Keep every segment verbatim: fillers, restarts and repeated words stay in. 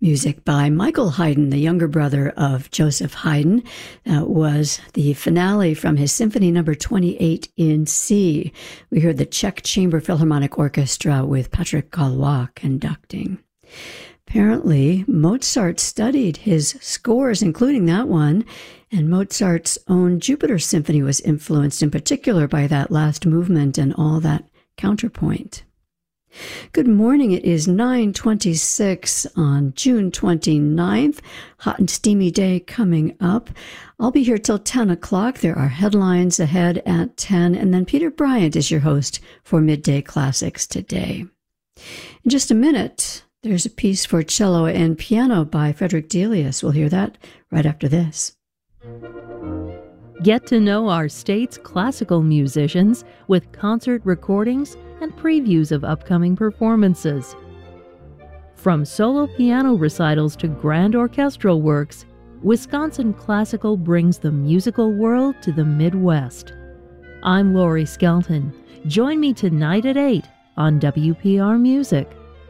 Music by Michael Haydn, the younger brother of Joseph Haydn. That was the finale from his Symphony Number twenty-eight in C. We heard the Czech Chamber Philharmonic Orchestra with Patrick Gallois conducting. Apparently, Mozart studied his scores, including that one, and Mozart's own Jupiter Symphony was influenced in particular by that last movement and all that counterpoint. Good morning. It is nine twenty-six on June twenty-ninth. Hot and steamy day coming up. I'll be here till ten o'clock. There are headlines ahead at ten, and then Peter Bryant is your host for Midday Classics today. In just a minute, there's a piece for cello and piano by Frederick Delius. We'll hear that right after this. Get to know our state's classical musicians with concert recordings and previews of upcoming performances. From solo piano recitals to grand orchestral works, Wisconsin Classical brings the musical world to the Midwest. I'm Lori Skelton. Join me tonight at eight on W P R Music.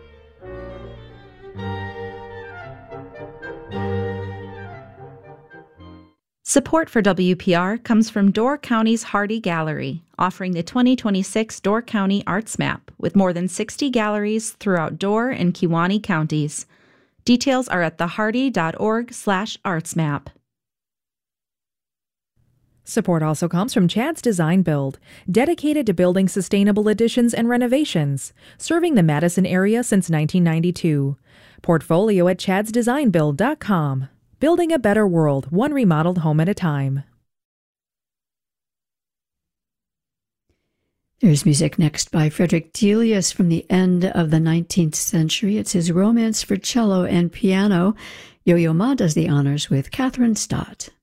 Support for W P R comes from Door County's Hardy Gallery, offering the twenty twenty-six Door County Arts Map with more than sixty galleries throughout Door and Kewaunee counties. Details are at thehardy.org slash artsmap. Support also comes from Chad's Design Build, dedicated to building sustainable additions and renovations, serving the Madison area since nineteen ninety-two. Portfolio at chads design build dot com. Building a better world, one remodeled home at a time. There's music next by Frederick Delius from the end of the nineteenth century. It's his Romance for Cello and Piano. Yo-Yo Ma does the honors with Catherine Stott.